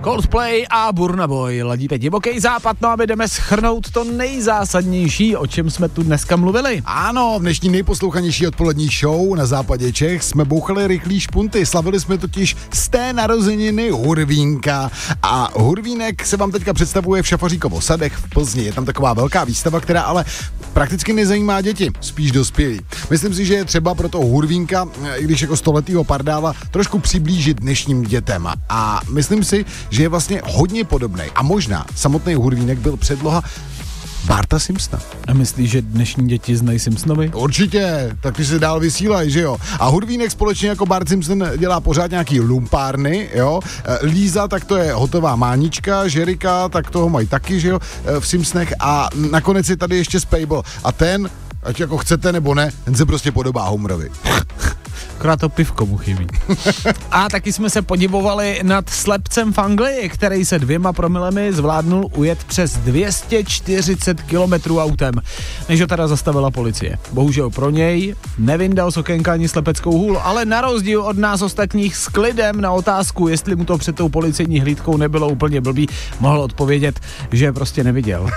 Coldplay a Burna Boy. Ladíte Divoký západ, no a my jdeme shrnout to nejzásadnější, o čem jsme tu dneska mluvili. Ano, v dnešní nejposlouchanější odpolední show na západě Čech jsme bouchali rychlý špunty. Slavili jsme totiž z té narozeniny Hurvínka. A Hurvínek se vám teďka představuje v Šafaříkovo sadech v Plzni. Je tam taková velká výstava, která ale prakticky nezajímá děti, spíš dospělí. Myslím si, že je třeba pro toho Hurvínka, i když jako stoletýho pardála, trošku přiblížit dnešním dětem. A myslím si, že je vlastně hodně podobný. A možná samotný Hurvínek byl předloha Barta Simpsona. A myslíš, že dnešní děti znají Simpsonovi? Určitě, tak ty se dál vysílají, že jo. A Hurvínek společně jako Bart Simpson dělá pořád nějaký lumpárny, jo. Líza, tak to je hotová mánička, Žerika, tak toho mají taky, že jo, v Simpsonech. A nakonec je tady ještě Spable. A ten, ať jako chcete nebo ne, ten se prostě podobá Homerovi. Akorát to pivko mu chybí. A taky jsme se podivovali nad slepcem v Anglii, který se 2 promilemi zvládnul ujet přes 240 kilometrů autem, než ho teda zastavila policie. Bohužel pro něj nevyndal z okénka ani slepeckou hůl, ale na rozdíl od nás ostatních s klidem na otázku, jestli mu to před tou policejní hlídkou nebylo úplně blbý, mohl odpovědět, že prostě neviděl.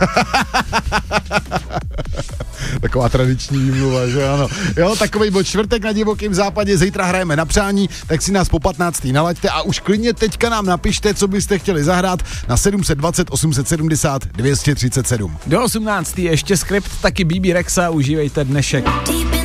Taková tradiční výmluva, že ano. Jo, takovej byl čtvrtek na Divokém západě, zítra hrajeme na přání, tak si nás po 15. nalaďte a už klidně teďka nám napište, co byste chtěli zahrát na 720 870 237. Do 18. ještě skript, taky BB Rexa, užívejte dnešek.